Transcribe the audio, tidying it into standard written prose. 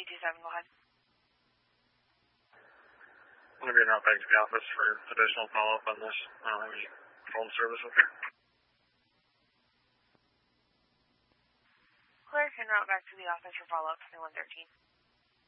327, go ahead. I'm going to be en route back to the office for additional follow-up on this. I don't have any phone service up here. Clear, en route back to the office for follow-up, 2113.